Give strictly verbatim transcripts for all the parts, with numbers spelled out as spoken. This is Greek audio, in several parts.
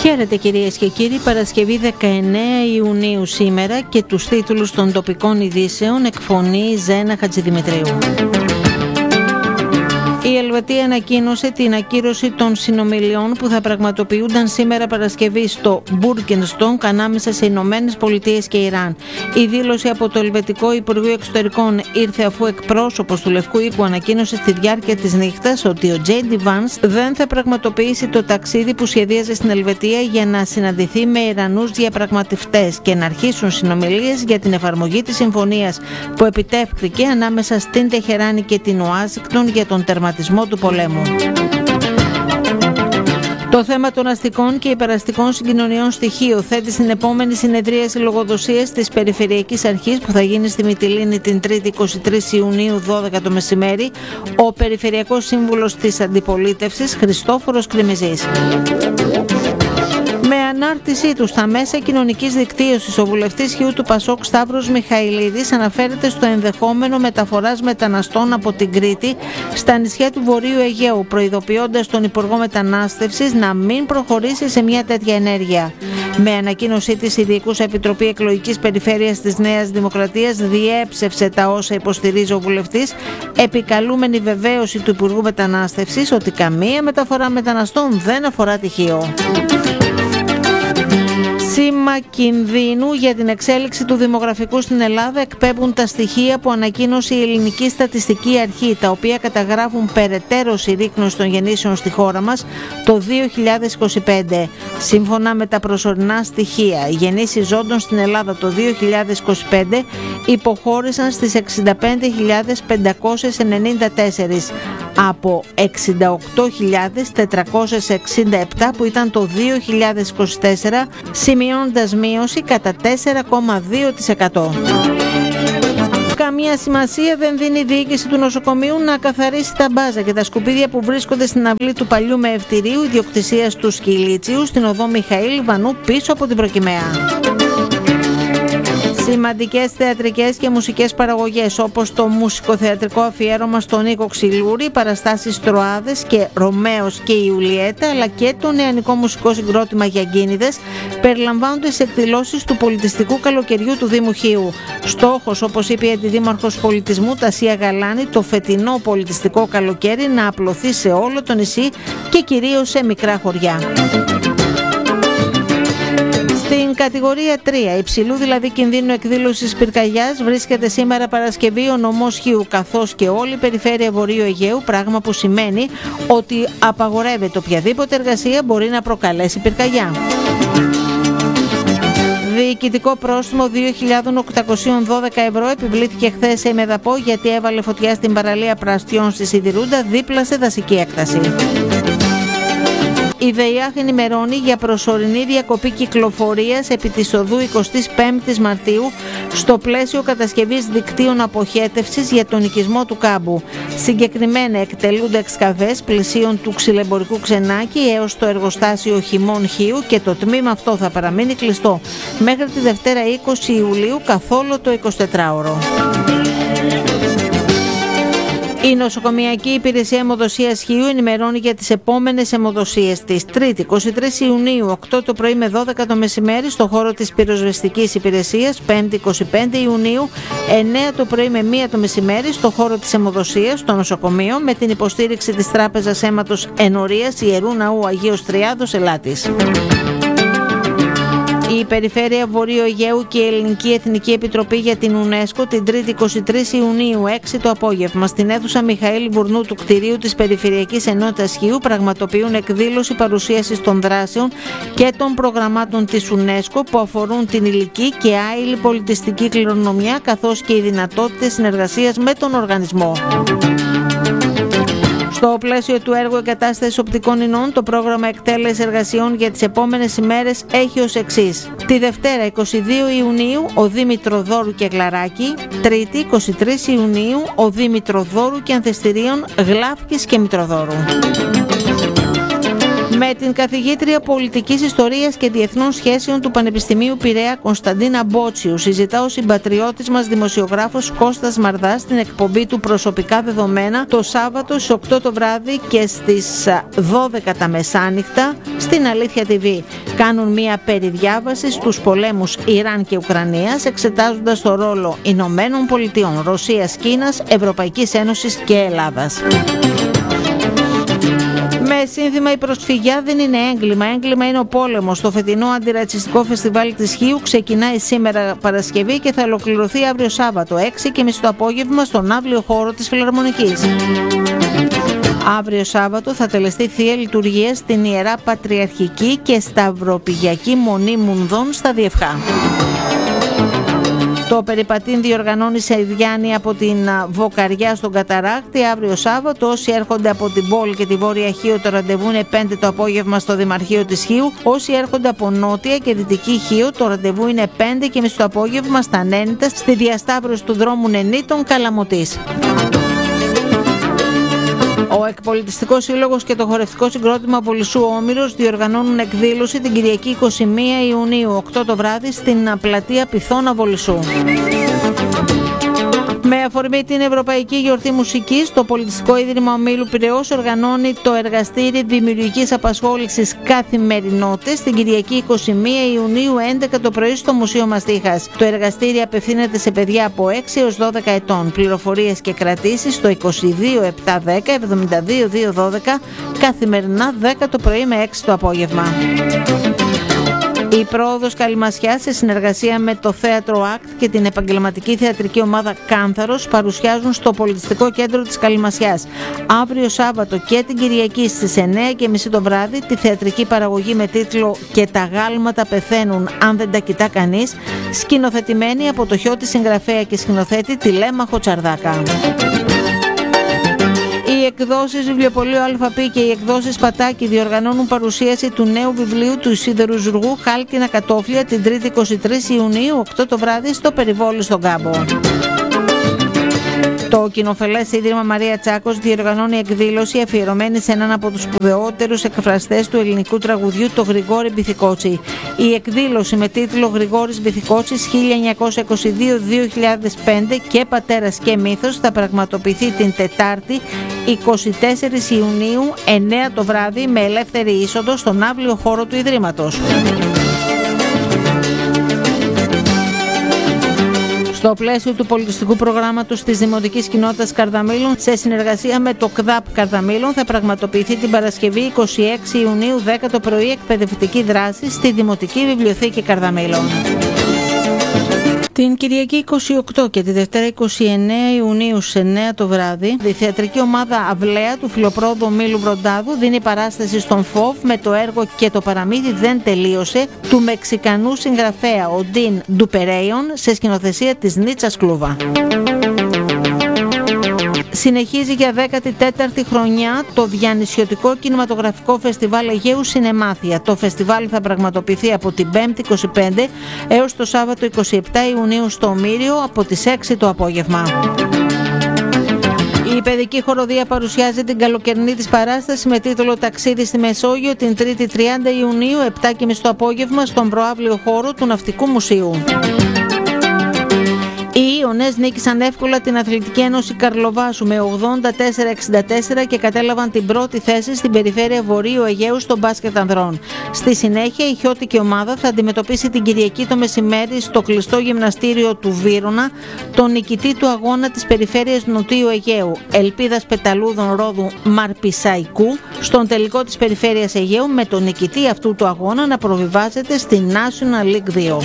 Χαίρετε κυρίες και κύριοι, Παρασκευή δεκαεννέα Ιουνίου σήμερα και τους τίτλους των τοπικών ειδήσεων εκφωνεί Ζένα Χατζηδημητρίου. Η Ελβετία ανακοίνωσε την ακύρωση των συνομιλιών που θα πραγματοποιούνταν σήμερα Παρασκευή στο Μπουργκενστόγκ ανάμεσα σε Ηνωμένες Πολιτείες και Ιράν. Η δήλωση από το Ελβετικό Υπουργείο Εξωτερικών ήρθε αφού εκπρόσωπος του Λευκού Οίκου ανακοίνωσε στη διάρκεια της νύχτας ότι ο τζέι ντι Vance δεν θα πραγματοποιήσει το ταξίδι που σχεδίαζε στην Ελβετία για να συναντηθεί με Ιρανούς διαπραγματευτές και να αρχίσουν συνομιλίες για την εφαρμογή της συμφωνίας που επιτεύχθηκε ανάμεσα στην Τεχεράνη και την Ουάσιγκτον για τον τερματισμό του πολέμου. Το θέμα των αστικών και υπεραστικών συγκοινωνιών στοιχείου θέτει στην επόμενη συνεδρίαση λογοδοσίας της Περιφερειακής Αρχής που θα γίνει στη Μυτιλήνη την Τρίτη εικοστή τρίτη Ιουνίου δώδεκα το μεσημέρι ο Περιφερειακός Σύμβουλος της Αντιπολίτευσης Χριστόφορος Κρημιζής. Με ανάρτησή του στα μέσα κοινωνικής δικτύωσης, ο βουλευτής Χιού του Πασόκ Σταύρος Μιχαηλίδης αναφέρεται στο ενδεχόμενο μεταφοράς μεταναστών από την Κρήτη στα νησιά του Βορείου Αιγαίου, προειδοποιώντας τον Υπουργό Μετανάστευσης να μην προχωρήσει σε μια τέτοια ενέργεια. Με ανακοίνωσή της, η Διοικούσα Επιτροπή Εκλογικής Περιφέρειας της Νέας Δημοκρατίας διέψευσε τα όσα υποστηρίζει ο βουλευτής, επικαλούμενη βεβαίωση του Υπουργού Μετανάστευσης ότι καμία μεταφορά μεταναστών δεν αφορά τη Χίο. Σήμα κινδύνου για την εξέλιξη του δημογραφικού στην Ελλάδα εκπέμπουν τα στοιχεία που ανακοίνωσε η Ελληνική Στατιστική Αρχή, τα οποία καταγράφουν περαιτέρω συρρίκνωση των γεννήσεων στη χώρα μας το δύο χιλιάδες είκοσι πέντε. Σύμφωνα με τα προσωρινά στοιχεία, οι γεννήσεις ζώντων στην Ελλάδα το δύο χιλιάδες είκοσι πέντε υποχώρησαν στις εξήντα πέντε χιλιάδες πεντακόσιες ενενήντα τέσσερα από εξήντα οκτώ χιλιάδες τετρακόσιες εξήντα επτά που ήταν το δύο χιλιάδες είκοσι τέσσερα, σημειώνοντας μείωση κατά τέσσερα κόμμα δύο τοις εκατό. Καμία σημασία δεν δίνει η διοίκηση του νοσοκομείου να καθαρίσει τα μπάζα και τα σκουπίδια που βρίσκονται στην αυλή του παλιού μεευτηρίου ιδιοκτησίας του Σκυλίτσιου στην οδό Μιχαήλ Βανού πίσω από την Προκυμαία. Σημαντικές θεατρικές και μουσικές παραγωγές όπως το μουσικοθεατρικό αφιέρωμα στον Νίκο Ξυλούρη, παραστάσεις Τροάδες και Ρωμαίος και Ιουλιέτα, αλλά και το νεανικό μουσικό συγκρότημα Γιαγκίνιδες περιλαμβάνονται σε εκδηλώσεις του πολιτιστικού καλοκαιριού του Δήμου Χίου. Στόχος, όπως είπε η Αντιδήμαρχος Πολιτισμού Τασία Γαλάνη, το φετινό πολιτιστικό καλοκαίρι να απλωθεί σε όλο το νησί και κυρίως σε μικρά χωριά. Στην κατηγορία τρία, υψηλού δηλαδή κινδύνου εκδήλωσης πυρκαγιάς, βρίσκεται σήμερα Παρασκευή ο νομός Χίου καθώς και όλη η περιφέρεια Βορείου Αιγαίου, πράγμα που σημαίνει ότι απαγορεύεται οποιαδήποτε εργασία μπορεί να προκαλέσει πυρκαγιά. Διοικητικό πρόστιμο δύο χιλιάδες οκτακόσια δώδεκα ευρώ επιβλήθηκε χθες σε Ημεδαπό γιατί έβαλε φωτιά στην παραλία Πραστιών στη Σιδηρούντα δίπλα σε δασική έκταση. Η ΔΕΙΑΧ ενημερώνει για προσωρινή διακοπή κυκλοφορίας επί της οδού εικοστή πέμπτη Μαρτίου στο πλαίσιο κατασκευής δικτύων αποχέτευσης για τον οικισμό του κάμπου. Συγκεκριμένα εκτελούνται εξκαβές πλησίων του ξυλεμπορικού Ξενάκη έως το εργοστάσιο Χυμών Χίου και το τμήμα αυτό θα παραμείνει κλειστό μέχρι τη Δευτέρα είκοσι Ιουλίου καθ' όλο το εικοσιτετράωρο. Η Νοσοκομιακή Υπηρεσία Αιμοδοσίας Χίου ενημερώνει για τις επόμενες αιμοδοσίες της. Τρίτη, εικοστή τρίτη Ιουνίου, οκτώ το πρωί με δώδεκα το μεσημέρι στο χώρο της πυροσβεστικής υπηρεσίας. Πέμπτη, εικοστή πέμπτη Ιουνίου, εννέα το πρωί με μία το μεσημέρι στο χώρο της αιμοδοσίας στο νοσοκομείο με την υποστήριξη της Τράπεζας Αίματος Ενορίας Ιερού Ναού Αγίος Τριάδος Ελάτης. Η Περιφέρεια Βορείου Αιγαίου και η Ελληνική Εθνική Επιτροπή για την UNESCO την Τρίτη εικοστή τρίτη Ιουνίου έξι το απόγευμα στην αίθουσα Μιχαήλ Βουρνού του κτηρίου της Περιφερειακής Ενότητας Χίου πραγματοποιούν εκδήλωση παρουσίασης των δράσεων και των προγραμμάτων της UNESCO που αφορούν την υλική και άειλη πολιτιστική κληρονομιά καθώς και οι δυνατότητες συνεργασίας με τον οργανισμό. Στο πλαίσιο του έργου εγκατάστασης οπτικών ινών, το πρόγραμμα εκτέλεσης εργασιών για τις επόμενες ημέρες έχει ως εξής. Τη Δευτέρα εικοστή δεύτερη Ιουνίου, οδή Μητροδόρου και Γλαράκη. Τρίτη εικοστή τρίτη Ιουνίου, οδή Μητροδόρου και Ανθεστηρίων Γλάφκης και Μητροδόρου. Με Με την καθηγήτρια πολιτικής ιστορίας και διεθνών σχέσεων του Πανεπιστημίου Πειραιά Κωνσταντίνα Μπότσιου συζητά ο συμπατριώτης μας δημοσιογράφος Κώστας Μαρδάς στην εκπομπή του Προσωπικά Δεδομένα το Σάββατο στις οκτώ το βράδυ και στις δώδεκα τα μεσάνυχτα στην Αλήθεια τι βι. Κάνουν μια περιδιάβαση στους πολέμους Ιράν και Ουκρανίας, εξετάζοντας το ρόλο Ηνωμένων Πολιτειών, Ρωσίας, Κίνας, Ευρωπαϊκής Ένωσης και Ελλάδας. Με σύνθημα «Η προσφυγιά δεν είναι έγκλημα, έγκλημα είναι ο πόλεμος». Το φετινό αντιρατσιστικό φεστιβάλ της Χίου ξεκινάει σήμερα Παρασκευή και θα ολοκληρωθεί αύριο Σάββατο, έξι και μισή το απόγευμα, στον αύριο χώρο της Φιλαρμονικής. Αύριο Σάββατο θα τελεστεί θεία λειτουργία στην Ιερά Πατριαρχική και Σταυροπηγιακή Μονή Μουνδών στα Διευχά. Το περιπατήν διοργανώνει σε Ιδιάννη από την Βοκαριά στον Καταράκτη αύριο Σάββατο. Όσοι έρχονται από την πόλη και τη Βόρεια Χίο, το ραντεβού είναι πέντε το απόγευμα στο Δημαρχείο της Χίου. Όσοι έρχονται από Νότια και Δυτική Χίο, το ραντεβού είναι πέντε και μισή το απόγευμα στα Νένιτα, στη διασταύρωση του δρόμου Νενίτων Καλαμωτής. Ο Εκπολιτιστικός Σύλλογος και το Χορευτικό Συγκρότημα Βολισσού Όμηρος διοργανώνουν εκδήλωση την Κυριακή είκοσι μία Ιουνίου, οκτώ το βράδυ, στην πλατεία Πυθώνα Βολισσού. Με αφορμή την Ευρωπαϊκή Γιορτή Μουσικής, το Πολιτιστικό Ίδρυμα Ομίλου Πειραιώς οργανώνει το εργαστήρι δημιουργικής απασχόλησης Καθημερινότητες την Κυριακή είκοσι μία Ιουνίου, έντεκα το πρωί, στο Μουσείο Μαστίχας. Το εργαστήρι απευθύνεται σε παιδιά από έξι έως δώδεκα ετών. Πληροφορίες και κρατήσεις στο είκοσι δύο επτακόσια δέκα εβδομήντα δύο διακόσια δώδεκα, καθημερινά δέκα το πρωί με έξι το απόγευμα. Η Πρόοδος Καλυμασιάς, σε συνεργασία με το Θέατρο Act και την επαγγελματική θεατρική ομάδα Κάνθαρος, παρουσιάζουν στο Πολιτιστικό Κέντρο της Καλυμασιάς αύριο Σάββατο και την Κυριακή στις εννέα και μισή το βράδυ τη θεατρική παραγωγή με τίτλο «Και τα γάλματα πεθαίνουν αν δεν τα κοιτά κανείς», σκηνοθετημένη από το Χιώτη συγγραφέα και σκηνοθέτη Τηλέμαχο Τσαρδάκα. Οι εκδόσεις Βιβλιοπωλείο ΑΠ και οι εκδόσεις Πατάκη διοργανώνουν παρουσίαση του νέου βιβλίου του Σίδερου Ζουργού «Χάλκινα κατόφλια» την Τρίτη είκοσι τρεις Ιουνίου, οκτώ το βράδυ, στο Περιβόλι στον Κάμπο. Το Κοινοφελές Ίδρυμα Μαρία Τσάκος διοργανώνει εκδήλωση αφιερωμένη σε έναν από τους σπουδαιότερους εκφραστές του ελληνικού τραγουδιού, το Γρηγόρη Μπιθικότσι. Η εκδήλωση με τίτλο «Γρηγόρης Μπιθικότσης χίλια εννιακόσια είκοσι δύο με δύο χιλιάδες πέντε και πατέρας και μύθος» θα πραγματοποιηθεί την Τετάρτη είκοσι τέσσερις Ιουνίου, εννέα το βράδυ, με ελεύθερη είσοδο στον αύριο χώρο του Ιδρύματος. Στο πλαίσιο του πολιτιστικού προγράμματος της Δημοτικής Κοινότητας Καρδαμήλων, σε συνεργασία με το ΚΔΑΠ Καρδαμήλων, θα πραγματοποιηθεί την Παρασκευή είκοσι έξι Ιουνίου, δέκα το πρωί, εκπαιδευτική δράση στη Δημοτική Βιβλιοθήκη Καρδαμήλων. Την Κυριακή είκοσι οκτώ και τη Δευτέρα είκοσι εννέα Ιουνίου σε εννέα το βράδυ, η θεατρική ομάδα Αυλαία του Φιλοπρόδου Ομίλου Βροντάδου δίνει παράσταση στον ΦΟΒ με το έργο «Και το παραμύθι δεν τελείωσε» του Μεξικανού συγγραφέα Οντίν Ντουπερέιον, σε σκηνοθεσία της Νίτσας Κλούβα. Συνεχίζει για δέκατη τέταρτη χρονιά το διανυσιωτικό κινηματογραφικό φεστιβάλ Αιγαίου Σινεμάθεια. Το φεστιβάλ θα πραγματοποιηθεί από την Πέμπτη είκοσι πέντε έως το Σάββατο είκοσι επτά Ιουνίου στο Ομήριο από τις έξι το απόγευμα. Η παιδική χοροδία παρουσιάζει την καλοκαιρινή της παράσταση με τίτλο «Ταξίδι στη Μεσόγειο» την Τρίτη τριάντα Ιουνίου, επτά και μισή το απόγευμα, στον προαύλιο χώρο του Ναυτικού Μουσείου. Οι Ιωνές νίκησαν εύκολα την Αθλητική Ένωση Καρλοβάσου με ογδόντα τέσσερα εξήντα τέσσερα και κατέλαβαν την πρώτη θέση στην περιφέρεια Βορείου Αιγαίου στο μπάσκετ ανδρών. Στη συνέχεια, η χιώτικη ομάδα θα αντιμετωπίσει την Κυριακή το μεσημέρι στο κλειστό γυμναστήριο του Βύρωνα τον νικητή του αγώνα της περιφέρειας Νοτίου Αιγαίου, Ελπίδας Πεταλούδων Ρόδου Μαρπισαϊκού, στον τελικό της περιφέρειας Αιγαίου, με τον νικητή αυτού του αγώνα να προβιβάζεται στη National League δύο.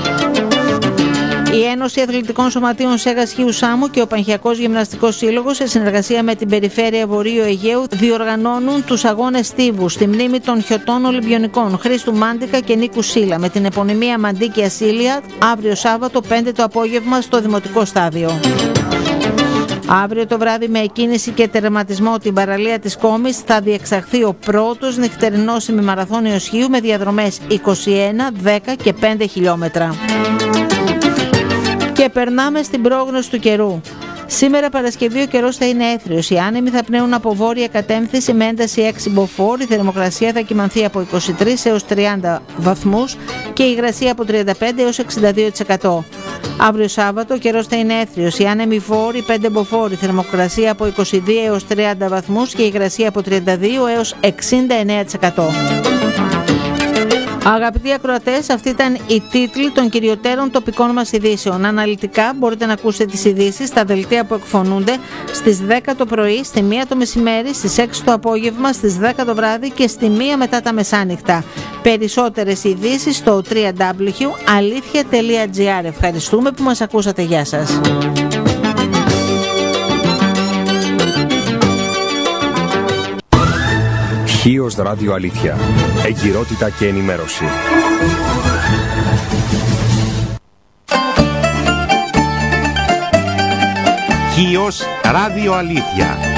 Η Ένωση Αθλητικών Σωματείων Σέγας Χίου Σάμου και ο Πανχιακός Γυμναστικός Σύλλογος, σε συνεργασία με την Περιφέρεια Βορείου Αιγαίου, διοργανώνουν τους αγώνες στίβου στη μνήμη των χιωτών Ολυμπιονικών Χρήστου Μάντικα και Νίκου Σίλα, με την επωνυμία Μαντίκη Ασίλια, αύριο Σάββατο πέντε το απόγευμα στο Δημοτικό Στάδιο. Αύριο το βράδυ, με εκκίνηση και τερματισμό την παραλία της Κόμης, θα διεξαχθεί ο πρώτος νυχτερινός ημιμαραθώνιος Χίου με διαδρομές είκοσι ένα, δέκα και πέντε χιλιόμετρα. Και περνάμε στην πρόγνωση του καιρού. Σήμερα Παρασκευή ο καιρός θα είναι έθριος. Οι άνεμοι θα πνέουν από βόρεια κατεύθυνση με ένταση έξι μποφόρ. Η θερμοκρασία θα κυμανθεί από είκοσι τρεις έως τριάντα βαθμούς και η υγρασία από τριάντα πέντε έως εξήντα δύο τοις εκατό. Αύριο Σάββατο ο καιρός θα είναι έθριος. Οι άνεμοι βόρειοι πέντε μποφόρ. Η θερμοκρασία από είκοσι δύο έως τριάντα βαθμούς και η υγρασία από τριάντα δύο έως εξήντα εννέα τοις εκατό. Αγαπητοί ακροατές, αυτοί ήταν οι τίτλοι των κυριωτέρων τοπικών μας ειδήσεων. Αναλυτικά μπορείτε να ακούσετε τις ειδήσεις στα δελτία που εκφωνούνται στις δέκα το πρωί, στη μία το μεσημέρι, στις έξι το απόγευμα, στις δέκα το βράδυ και στη μία μετά τα μεσάνυχτα. Περισσότερες ειδήσεις στο double-u double-u double-u τελεία αλήθεια τελεία τζι άρ. Ευχαριστούμε που μας ακούσατε. Γεια σας. Χίος Ράδιο Αλήθεια. Εγκυρότητα και ενημέρωση. Χίος Ράδιο Αλήθεια.